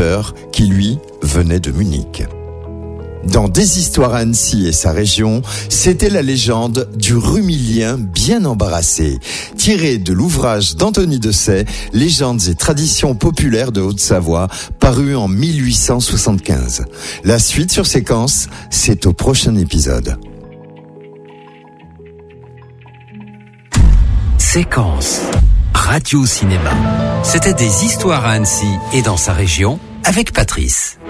chanteur qui, lui, venait de Munich. Dans Des histoires à Annecy et sa région, c'était la légende du Rumilien bien embarrassé, tirée de l'ouvrage d'Anthony Dessay, Légendes et traditions populaires de Haute-Savoie, paru en 1875. La suite sur Séquence, c'est au prochain épisode. Séquence Radio Cinéma. C'était Des histoires à Annecy et dans sa région avec Patrice.